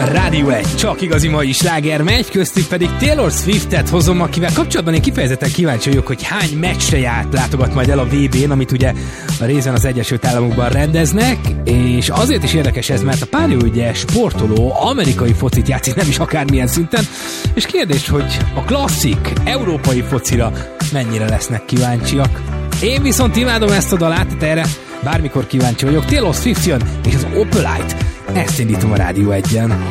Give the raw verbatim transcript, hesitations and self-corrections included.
Rádió egy, csak igazi mai sláger megy, köztük pedig Taylor Swiftet hozom, akivel kapcsolatban én kifejezetten kíváncsi vagyok, hogy hány meccsre járt, látogat majd el a vé bén, amit ugye a részben az Egyesült Államokban rendeznek, és azért is érdekes ez, mert a párja ugye sportoló, amerikai focit játszik, nem is akármilyen szinten, és kérdés, hogy a klasszik európai focira mennyire lesznek kíváncsiak. Én viszont imádom ezt a dalát, tehát erre bármikor kíváncsi vagyok. Taylor Swift jön, és az Opalite. Ezt indítom a Rádió egyen.